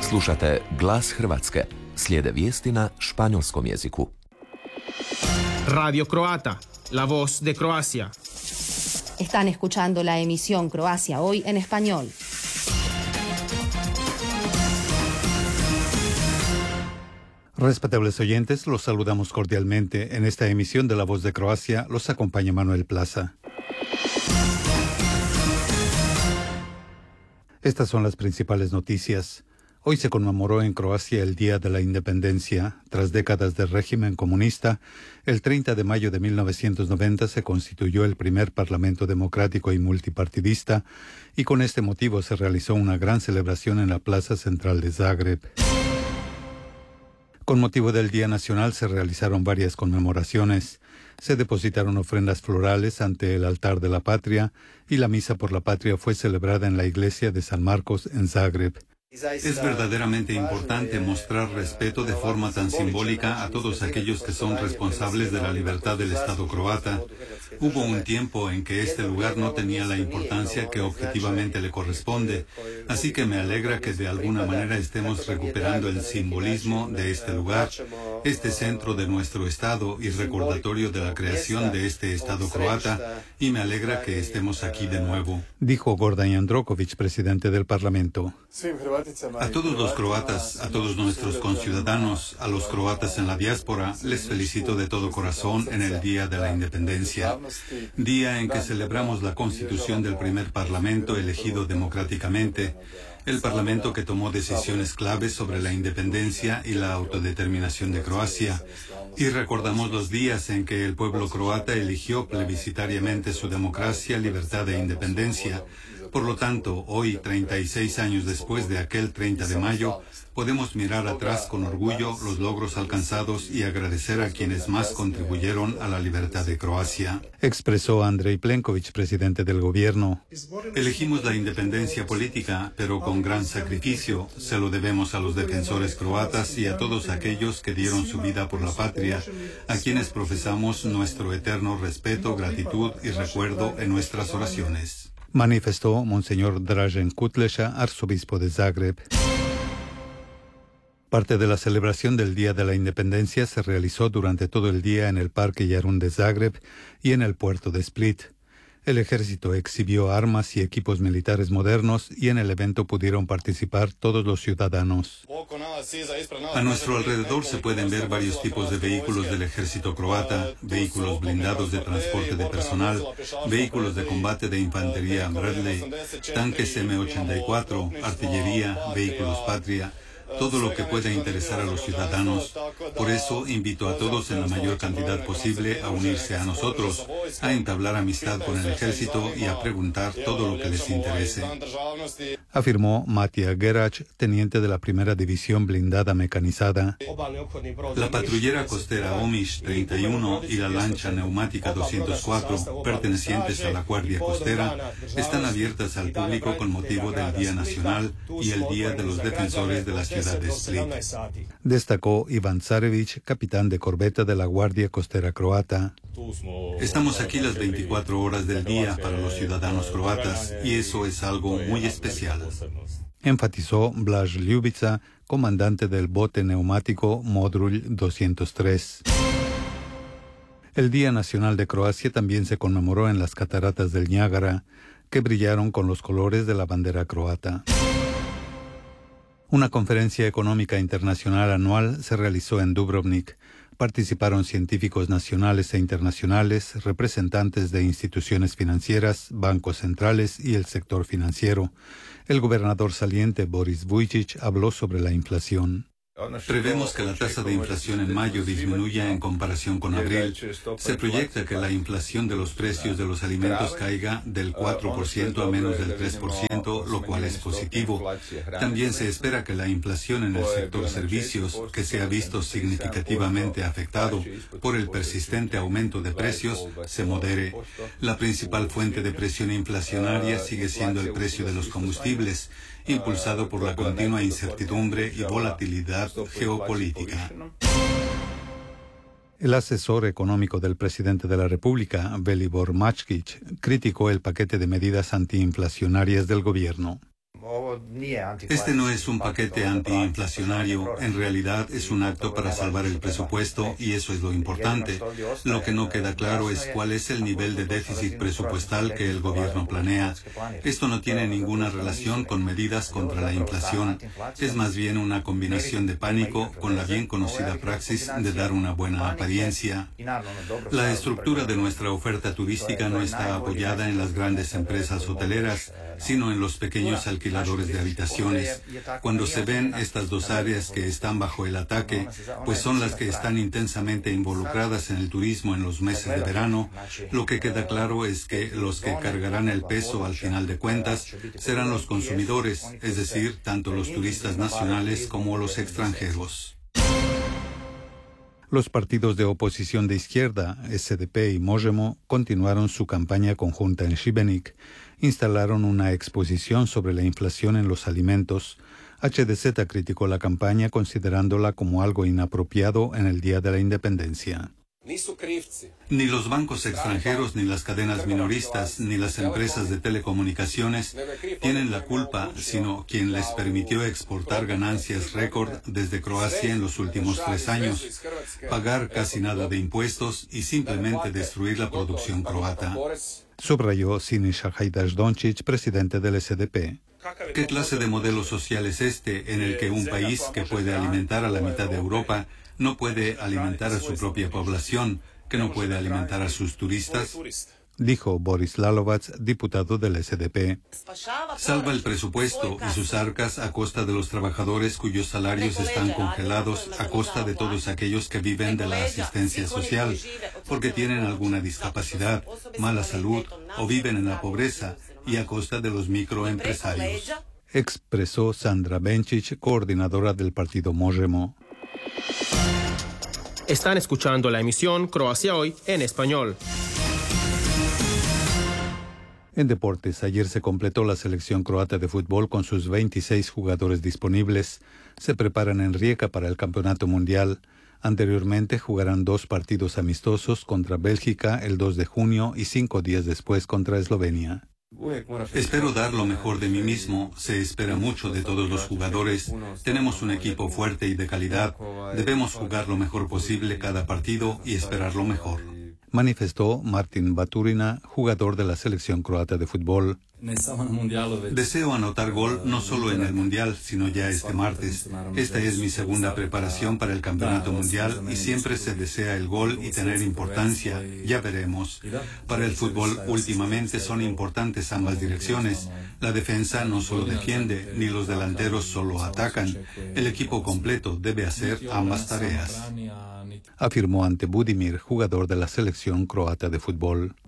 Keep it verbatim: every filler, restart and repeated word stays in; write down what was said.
Slušate Glas Hrvatske. Slijede vijesti na španjolskom jeziku. Radio Croata, la voz de Croacia. Están escuchando la emisión Croacia Hoy en español. Respetables oyentes, los saludamos cordialmente. En esta emisión de La Voz de Croacia los acompaña Manuel Plaza. Estas son las principales noticias. Hoy se conmemoró en Croacia el Día de la Independencia. Tras décadas de régimen comunista, el treinta de mayo de mil novecientos noventa se constituyó el primer parlamento democrático y multipartidista, y con este motivo se realizó una gran celebración en la plaza central de Zagreb. Con motivo del Día Nacional se realizaron varias conmemoraciones. Se depositaron ofrendas florales ante el altar de la patria y la misa por la patria fue celebrada en la iglesia de San Marcos en Zagreb. Es verdaderamente importante mostrar respeto de forma tan simbólica a todos aquellos que son responsables de la libertad del Estado croata. Hubo un tiempo en que este lugar no tenía la importancia que objetivamente le corresponde, así que me alegra que de alguna manera estemos recuperando el simbolismo de este lugar, este centro de nuestro Estado y recordatorio de la creación de este Estado croata, y me alegra que estemos aquí de nuevo, dijo Gordan Jandroković, presidente del Parlamento. A todos los croatas, a todos nuestros conciudadanos, a los croatas en la diáspora, les felicito de todo corazón en el Día de la Independencia, día en que celebramos la constitución del primer parlamento elegido democráticamente, el parlamento que tomó decisiones claves sobre la independencia y la autodeterminación de Croacia, y recordamos los días en que el pueblo croata eligió plebiscitariamente su democracia, libertad e independencia. Por lo tanto, hoy, treinta y seis años después de aquel treinta de mayo, podemos mirar atrás con orgullo los logros alcanzados y agradecer a quienes más contribuyeron a la libertad de Croacia, expresó Andrej Plenković, presidente del gobierno. Elegimos la independencia política, pero con gran sacrificio. Se lo debemos a los defensores croatas y a todos aquellos que dieron su vida por la patria, a quienes profesamos nuestro eterno respeto, gratitud y recuerdo en nuestras oraciones, manifestó Monseñor Dražen Kutleša, arzobispo de Zagreb. Parte de la celebración del Día de la Independencia se realizó durante todo el día en el Parque Jarun de Zagreb y en el puerto de Split. El ejército exhibió armas y equipos militares modernos y en el evento pudieron participar todos los ciudadanos. A nuestro alrededor se pueden ver varios tipos de vehículos del ejército croata, vehículos blindados de transporte de personal, vehículos de combate de infantería Bradley, tanques eme ochenta y cuatro, artillería, vehículos Patria, todo lo que pueda interesar a los ciudadanos. Por eso invito a todos en la mayor cantidad posible a unirse a nosotros, a entablar amistad con el ejército y a preguntar todo lo que les interese, afirmó Matija Gerac, teniente de la primera división blindada mecanizada. La patrullera costera Omiš treinta y uno y la lancha neumática doscientos cuatro, pertenecientes a la Guardia Costera, están abiertas al público con motivo del Día Nacional y el Día de los Defensores de la ciudad de Split, destacó Ivan Carević, capitán de corbeta de la Guardia Costera croata. Estamos aquí las veinticuatro horas del día para los ciudadanos croatas y eso es algo muy especial, enfatizó Blaž Ljubica, comandante del bote neumático Modrulj doscientos tres. El Día Nacional de Croacia también se conmemoró en las cataratas del Niágara, que brillaron con los colores de la bandera croata. Una conferencia económica internacional anual se realizó en Dubrovnik. Participaron científicos nacionales e internacionales, representantes de instituciones financieras, bancos centrales y el sector financiero. El gobernador saliente Boris Vujčić habló sobre la inflación. Prevemos que la tasa de inflación en mayo disminuya en comparación con abril. Se proyecta que la inflación de los precios de los alimentos caiga del cuatro por ciento a menos del tres por ciento, lo cual es positivo. También se espera que la inflación en el sector servicios, que se ha visto significativamente afectado por el persistente aumento de precios, se modere. La principal fuente de presión inflacionaria sigue siendo el precio de los combustibles, impulsado por la continua incertidumbre y volatilidad geopolítica. El asesor económico del presidente de la República, Velibor Mačkić, criticó el paquete de medidas antiinflacionarias del gobierno. Este no es un paquete antiinflacionario, en realidad es un acto para salvar el presupuesto y eso es lo importante. Lo que no queda claro es cuál es el nivel de déficit presupuestal que el gobierno planea. Esto no tiene ninguna relación con medidas contra la inflación. Es más bien una combinación de pánico con la bien conocida praxis de dar una buena apariencia. La estructura de nuestra oferta turística no está apoyada en las grandes empresas hoteleras, sino en los pequeños alquiladores de habitaciones. Cuando se ven estas dos áreas que están bajo el ataque, pues son las que están intensamente involucradas en el turismo en los meses de verano, lo que queda claro es que los que cargarán el peso al final de cuentas serán los consumidores, es decir, tanto los turistas nacionales como los extranjeros. Los partidos de oposición de izquierda, S D P y Možemo, continuaron su campaña conjunta en Šibenik. Instalaron una exposición sobre la inflación en los alimentos. H D Z criticó la campaña considerándola como algo inapropiado en el Día de la Independencia. Ni los bancos extranjeros, ni las cadenas minoristas, ni las empresas de telecomunicaciones tienen la culpa, sino quien les permitió exportar ganancias récord desde Croacia en los últimos tres años, pagar casi nada de impuestos y simplemente destruir la producción croata. Subrayó Siniša Hajdaš-Dončić, presidente del S D P. ¿Qué clase de modelo social es este en el que un país que puede alimentar a la mitad de Europa no puede alimentar a su propia población, que no puede alimentar a sus turistas? Dijo Boris Lalovac, diputado del S D P. Salva el presupuesto y sus arcas a costa de los trabajadores cuyos salarios están congelados, a costa de todos aquellos que viven de la asistencia social, porque tienen alguna discapacidad, mala salud o viven en la pobreza, y a costa de los microempresarios. Expresó Sandra Benčić, coordinadora del partido Možemo. Están escuchando la emisión Croacia Hoy en español. En deportes, ayer se completó la selección croata de fútbol con sus veintiséis jugadores disponibles. Se preparan en Rijeka para el Campeonato Mundial. Anteriormente jugarán dos partidos amistosos contra Bélgica el dos de junio y cinco días después contra Eslovenia. Espero dar lo mejor de mí mismo. Se espera mucho de todos los jugadores. Tenemos un equipo fuerte y de calidad. Debemos jugar lo mejor posible cada partido y esperar lo mejor. Manifestó Martin Baturina, jugador de la selección croata de fútbol. Deseo anotar gol no solo en el Mundial, sino ya este martes. Esta es mi segunda preparación para el Campeonato Mundial y siempre se desea el gol y tener importancia. Ya veremos. Para el fútbol últimamente son importantes ambas direcciones. La defensa no solo defiende, ni los delanteros solo atacan. El equipo completo debe hacer ambas tareas. Afirmó ante Budimir, jugador de la selección croata de fútbol.